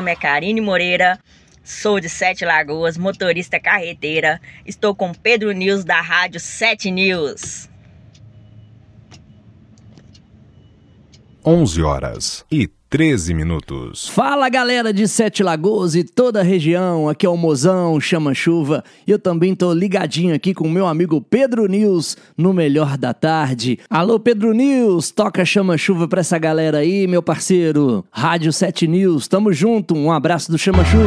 nome é Karine Moreira, sou de Sete Lagoas, motorista carreteira. Estou com Pedro News da Rádio 7 News. 11h13. Fala, galera de Sete Lagoas e toda a região, aqui é o Mozão Chama Chuva e eu também tô ligadinho aqui com o meu amigo Pedro News no Melhor da Tarde. Alô, Pedro News, toca Chama Chuva pra essa galera aí, meu parceiro. Rádio 7 News, tamo junto, um abraço do Chama Chuva.